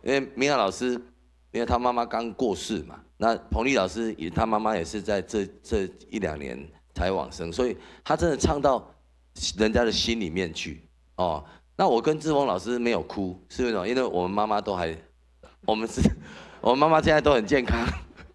因为明雅老师，因为他妈妈刚过世嘛，那彭丽老师他妈妈也是在这1-2年才往生，所以他真的唱到人家的心里面去哦。那我跟志峰老师没有哭，是为什么？因为我们妈妈都还，我们妈妈现在都很健康。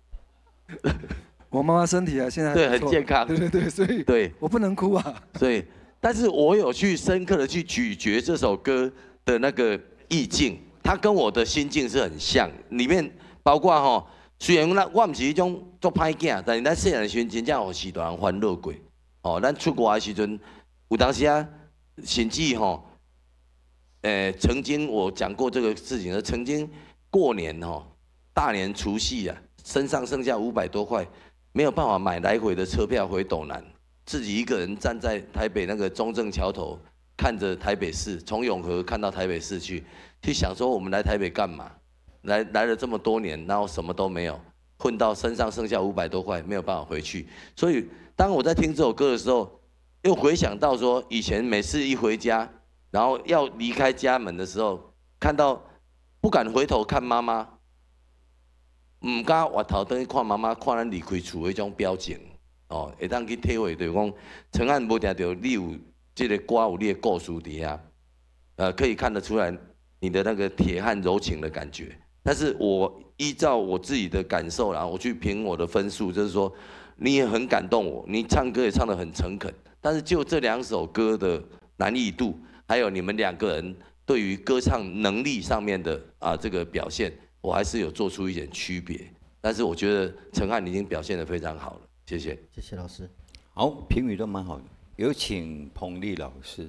我妈妈身体啊，现在对很健康， 对，所以对我不能哭啊。 所以，但是我有去深刻的去咀嚼这首歌的那个意境，它跟我的心境是很像，里面包括吼，虽然我不是迄种做歹囝，但是咱细汉的时阵真正有时代人欢乐过。哦，咱出国的时阵，有当时啊，甚至吼，曾经我讲过这个事情，曾经过年吼，大年除夕啊，身上剩下500多块。没有办法买来回的车票回斗南，自己一个人站在台北那个中正桥头，看着台北市，从永和看到台北市去想说我们来台北干嘛？来了这么多年，然后什么都没有，混到身上剩下500多块，没有办法回去。所以当我在听这首歌的时候，又回想到说以前每次一回家，然后要离开家门的时候，看到不敢回头看妈妈。唔敢回头等去看妈妈，看咱离开厝迄种表情，哦，会当去体会，就是讲，陈汉无定着你有这个歌有你的故事底下，可以看得出来你的那个铁汉柔情的感觉。但是我依照我自己的感受，然后我去评我的分数，就是说你也很感动我，你唱歌也唱得很诚恳，但是就这2首歌的难易度，还有你们2个人对于歌唱能力上面的这个表现。我还是有做出一点区别，但是我觉得陈汉已经表现得非常好了，谢谢。 谢谢老师。 好，评语都蛮好的，有请彭丽老师。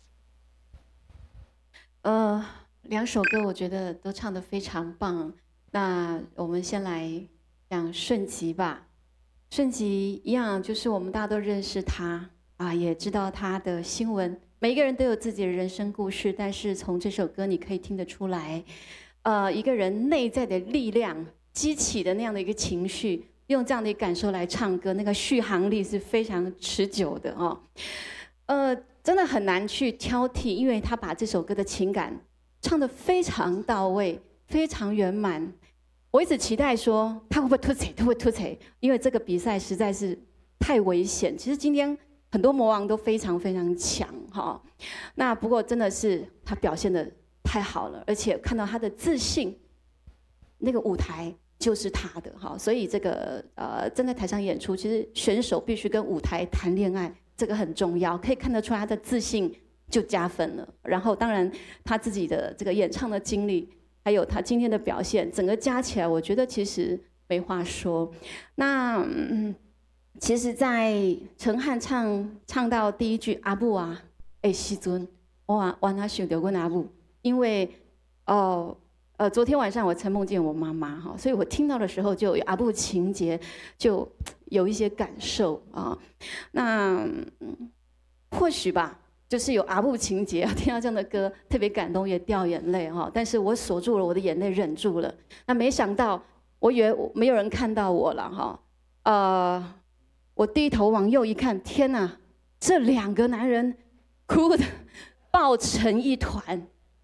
2首歌我觉得都唱得非常棒。那我们先来讲顺吉吧。顺吉一样，就是我们大家都认识他啊，也知道他的新闻。每一个人都有自己的人生故事，但是从这首歌你可以听得出来。一个人内在的力量激起的那样的一个情绪，用这样的感受来唱歌，那个续航力是非常持久的哦。真的很难去挑剔，因为他把这首歌的情感唱得非常到位，非常圆满。我一直期待说他会不会突锤，他会突锤，因为这个比赛实在是太危险。其实今天很多魔王都非常非常强哈，那不过真的是他表现的太好了，而且看到他的自信，那个舞台就是他的哈，所以这个站在台上演出，其实选手必须跟舞台谈恋爱，这个很重要，可以看得出他的自信就加分了。然后当然他自己的这个演唱的经历，还有他今天的表现，整个加起来，我觉得其实没话说。那其实，在陈汉唱到第一句阿母啊，时阵，我那想到阮阿母。因为昨天晚上我才梦见我妈妈哈，所以我听到的时候就有阿母情节，就有一些感受啊。那或许吧，就是有阿母情节，听到这样的歌特别感动，也掉眼泪哈。但是我锁住了我的眼泪，忍住了。那没想到，我以为没有人看到我了哈。我低头往右一看，天哪，这2个男人哭的抱成一团。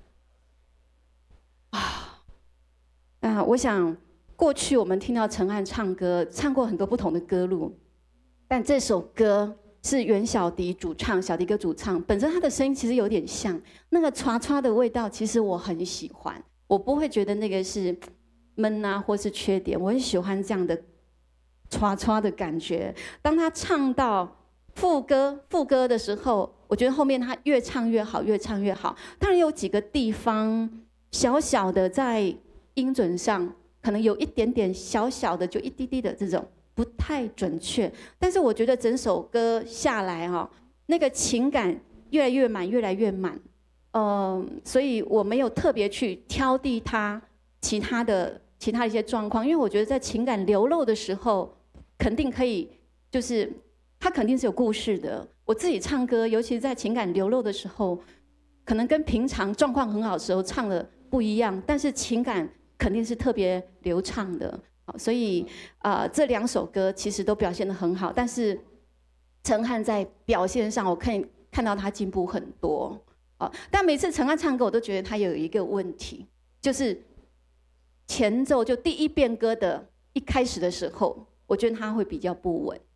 我想过去我们听到陈汉唱歌，唱过很多不同的歌路，但这首歌是袁小迪主唱，小迪哥主唱，本身他的声音其实有点像那个唰唰的味道，其实我很喜欢，我不会觉得那个是闷啊或是缺点，我很喜欢这样的唰唰的感觉。当他唱到副歌的时候，我觉得后面他越唱越好，越唱越好。当然有几个地方小小的在音准上可能有一点点小小的，就一滴滴的这种不太准确，但是我觉得整首歌下来那个情感越来越满，越来越满。所以我没有特别去挑剔它其他的一些状况，因为我觉得在情感流露的时候，肯定可以，就是它肯定是有故事的。我自己唱歌，尤其是在情感流露的时候，可能跟平常状况很好的时候唱的不一样，但是情感肯定是特别流畅的。所以这2首歌其实都表现得很好，但是陈汉在表现上，我看到他进步很多。但每次陈汉唱歌，我都觉得他有一个问题，就是前奏就第一遍歌的一开始的时候，我觉得它会比较不稳。